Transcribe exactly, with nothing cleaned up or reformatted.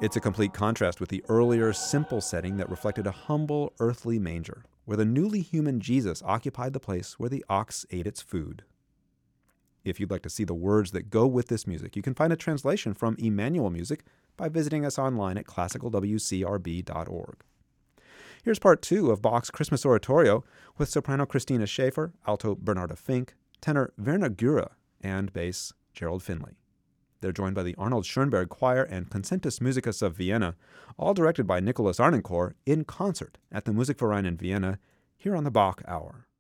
It's a complete contrast with the earlier, simple setting that reflected a humble, earthly manger, where the newly human Jesus occupied the place where the ox ate its food. If you'd like to see the words that go with this music, you can find a translation from Emmanuel Music by visiting us online at classical w c r b dot org. Here's part two of Bach's Christmas Oratorio with soprano Christina Schaefer, alto Bernarda Fink, tenor Werner Gura, and bass Gerald Finley. They're joined by the Arnold Schoenberg Choir and Concentus Musicus of Vienna, all directed by Nicholas Arnoncourt in concert at the Musikverein in Vienna, here on the Bach Hour.